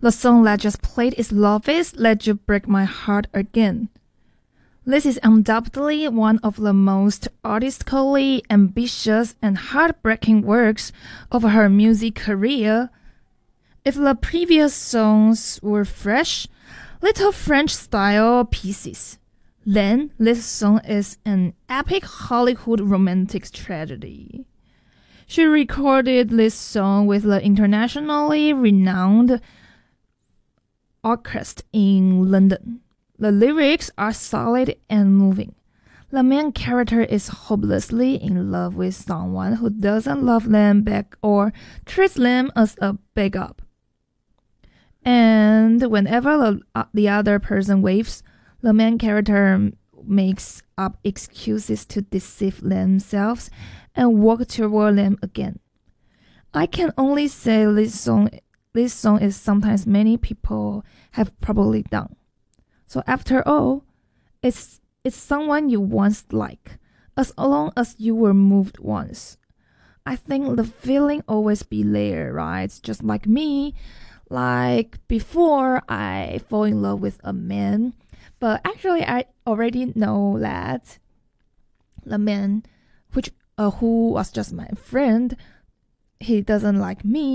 The song that just played is Love's Let You Break My Heart Again. This is undoubtedly one of the most artistically ambitious and heartbreaking works of her music career. If the previous songs were fresh, little French-style pieces, then this song is an epic Hollywood romantic tragedy. She recorded this song with the internationally renowned orchestra in London. The lyrics are solid and moving. The main character is hopelessly in love with someone who doesn't love them back or treats them as a backup. And whenever the other person waves, the main character makes up excuses to deceive themselves and walk toward them again. I can only say this song is sometimes many people have probably done. So after all, it's someone you once liked, as long as you were moved once. I think the feeling always be there, right? Just like me, like before I fall in love with a man, but actually I already know that the man who was just my friend, he doesn't like me.